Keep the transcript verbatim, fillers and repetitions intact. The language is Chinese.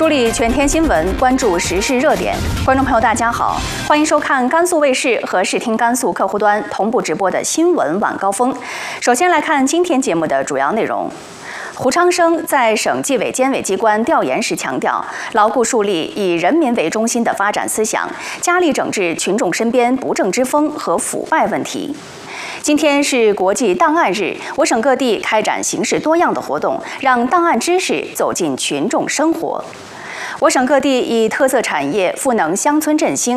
梳理全天新闻，关注时事热点。观众朋友，大家好，欢迎收看甘肃卫视和视听甘肃客户端同步直播的新闻晚高峰。首先来看今天节目的主要内容。胡昌生在省纪委监委机关调研时强调，牢固树立以人民为中心的发展思想，加力整治群众身边不正之风和腐败问题。今天是国际档案日，我省各地开展形式多样的活动，让档案知识走进群众生活。我省各地以特色产业赋能乡村振兴，